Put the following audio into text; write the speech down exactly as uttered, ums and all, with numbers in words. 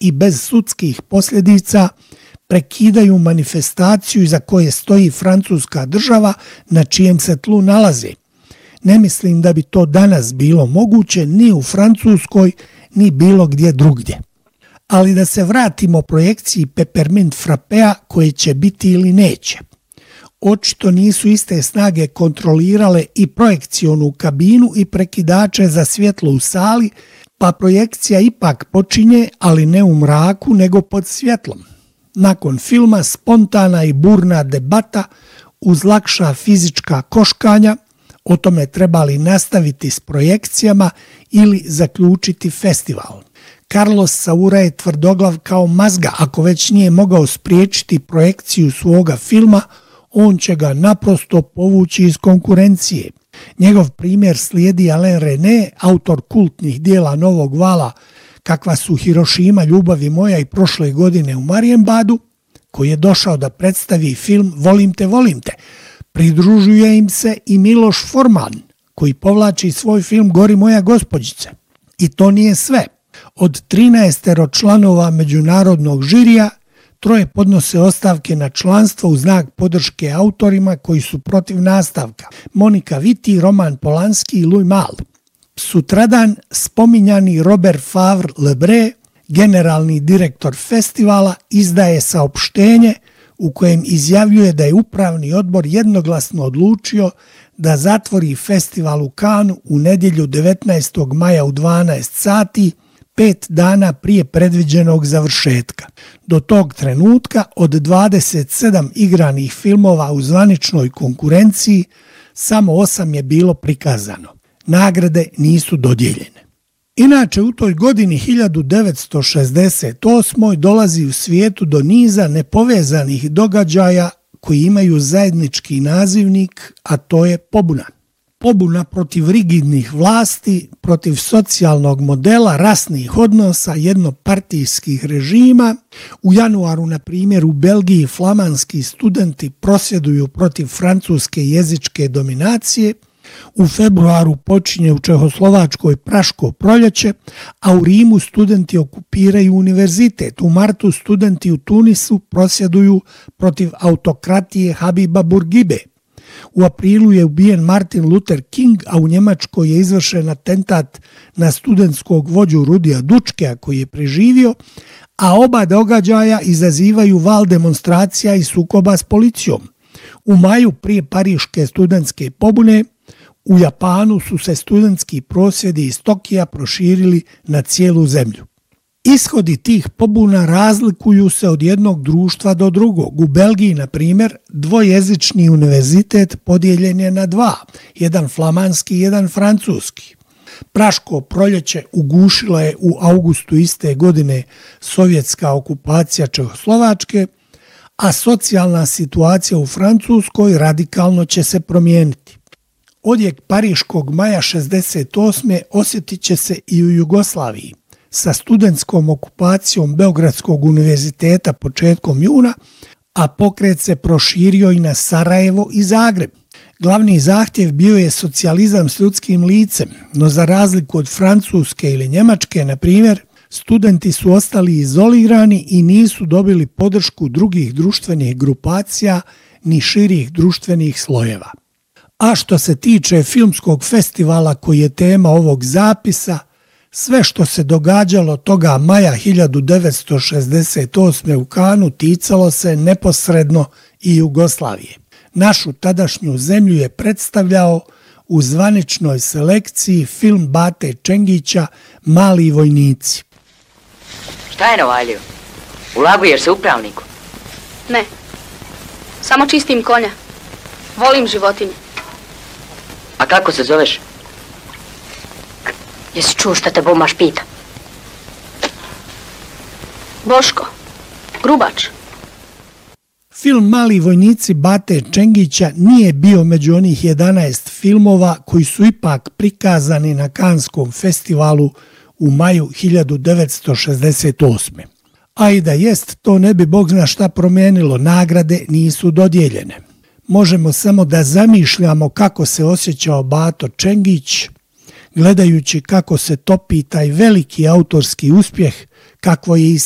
i bez sudskih posljedica prekidaju manifestaciju iza koje stoji francuska država na čijem se tlu nalaze. Ne mislim da bi to danas bilo moguće ni u Francuskoj, ni bilo gdje drugdje. Ali da se vratimo projekciji Peppermint Frappea koje će biti ili neće. Očito nisu iste snage kontrolirale i projekcionu kabinu i prekidače za svjetlo u sali, pa projekcija ipak počinje, ali ne u mraku, nego pod svjetlom. Nakon filma spontana i burna debata uz lakša fizička koškanja o tome treba li nastaviti s projekcijama ili zaključiti festival. Carlos Saura je tvrdoglav kao mazga, ako već nije mogao spriječiti projekciju svoga filma, on će ga naprosto povući iz konkurencije. Njegov primjer slijedi Alain René, autor kultnih dijela Novog vala, kakva su Hirošima, Ljubavi moja i prošle godine u Marienbadu, koji je došao da predstavi film Volim te, volim te. Pridružuje im se i Miloš Forman, koji povlači svoj film Gori moja gospođice. I to nije sve. Od trinaestero članova međunarodnog žirija, troje podnose ostavke na članstvo u znak podrške autorima koji su protiv nastavka. Monika Vitti, Roman Polanski i Louis Malle. Sutradan spominjani Robert Favre Lebre, generalni direktor festivala, izdaje saopštenje u kojem izjavljuje da je upravni odbor jednoglasno odlučio da zatvori festival u Cannesu u nedjelju devetnaestog maja u dvanaest sati, pet dana prije predviđenog završetka. Do tog trenutka od dvadeset sedam igranih filmova u zvaničnoj konkurenciji samo osam je bilo prikazano. Nagrade nisu dodijeljene. Inače, u toj godini hiljadu devetsto šezdeset osme. dolazi u svijetu do niza nepovezanih događaja koji imaju zajednički nazivnik, a to je pobuna. Pobuna protiv rigidnih vlasti, protiv socijalnog modela, rasnih odnosa, jednopartijskih režima. U januaru, na primjer, u Belgiji flamanski studenti prosvjeduju protiv francuske jezičke dominacije. U februaru počinje u Čehoslovačkoj Praško proljeće, a u Rimu studenti okupiraju univerzitet. U martu studenti u Tunisu prosvjeduju protiv autokratije Habiba Bourguibe. U aprilu je ubijen Martin Luther King, a u Njemačkoj je izvršen atentat na studentskog vođu Rudija Dučkea koji je preživio, a oba događaja izazivaju val demonstracija i sukoba s policijom. U maju prije pariške studentske pobune u Japanu su se studentski prosvjedi iz Tokija proširili na cijelu zemlju. Ishodi tih pobuna razlikuju se od jednog društva do drugog. U Belgiji, na primjer, dvojezični univerzitet podijeljen je na dva, jedan flamanski i jedan francuski. Praško proljeće ugušila je u augustu iste godine sovjetska okupacija Čehoslovačke, a socijalna situacija u Francuskoj radikalno će se promijeniti. Odjek pariškog maja šezdeset osme osjetit će se i u Jugoslaviji. Sa studentskom okupacijom Beogradskog univerziteta početkom juna, a pokret se proširio i na Sarajevo i Zagreb. Glavni zahtjev bio je socijalizam s ljudskim licem, no za razliku od Francuske ili Njemačke, na primjer, studenti su ostali izolirani i nisu dobili podršku drugih društvenih grupacija ni širih društvenih slojeva. A što se tiče filmskog festivala koji je tema ovog zapisa, sve što se događalo toga maja hiljadu devetsto šezdeset osme. u Cannesu ticalo se neposredno i Jugoslavije. Našu tadašnju zemlju je predstavljao u zvaničnoj selekciji film Bate Čengića Mali vojnici. Šta je Novaliju? Ulaguješ se upravniku? Ne, samo čistim konja. Volim životinje. A kako se zoveš? Jesi čuo šta te Bomaš pita? Boško, Grubač. Film Mali vojnici Bate Čengića nije bio među onih jedanaest filmova koji su ipak prikazani na Canneskom festivalu u maju hiljadu devetsto šezdeset osme. A i da jest, to ne bi bog zna šta promijenilo, nagrade nisu dodijeljene. Možemo samo da zamišljamo kako se osjećao Bato Čengić, gledajući kako se topi taj veliki autorski uspjeh, kakvo je i